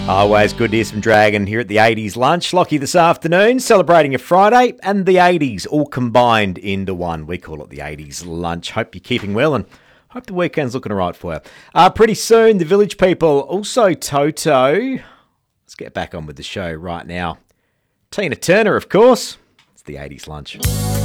Always good to hear some Dragon here at the 80s lunch. Lockie this afternoon, celebrating a Friday and the 80s all combined into one. We call it the 80s lunch. Hope you're keeping well and hope the weekend's looking all right for you. Pretty soon, the Village People, also Toto. Let's get back on with the show right now. Tina Turner, of course. It's the 80s lunch.